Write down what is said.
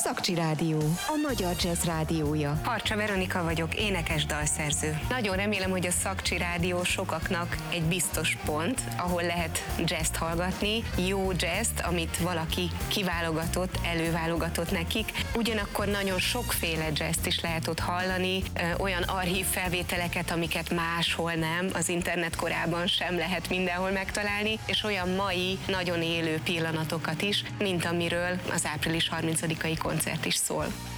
Szakcsi Rádió, a magyar jazz rádiója. Harcsa Veronika vagyok, énekes dalszerző. Nagyon remélem, hogy a Szakcsi Rádió sokaknak egy biztos pont, ahol lehet jazzt hallgatni, jó jazzt, amit valaki kiválogatott, előválogatott nekik. Ugyanakkor nagyon sokféle jazzt is lehet ott hallani, olyan archív felvételeket, amiket máshol nem, az internet korában sem lehet mindenhol megtalálni, és olyan mai, nagyon élő pillanatokat is, mint amiről az április 30-ai koncert is szól.